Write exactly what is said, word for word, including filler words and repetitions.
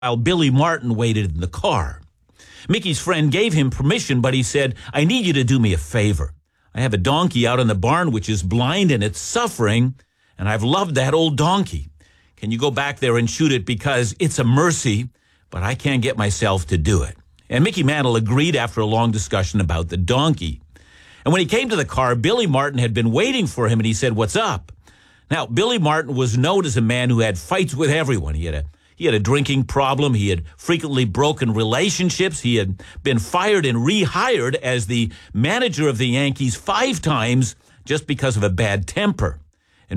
while Billy Martin waited in the car. Mickey's friend gave him permission, but he said, "I need you to do me a favor. I have a donkey out in the barn which is blind and it's suffering, and I've loved that old donkey. Can you go back there and shoot it because it's a mercy, but I can't get myself to do it?" And Mickey Mantle agreed after a long discussion about the donkey. And when he came to the car, Billy Martin had been waiting for him, and he said, "What's up?" Now, Billy Martin was known as a man who had fights with everyone. He had a He had a drinking problem. He had frequently broken relationships. He had been fired and rehired as the manager of the Yankees five times just because of a bad temper.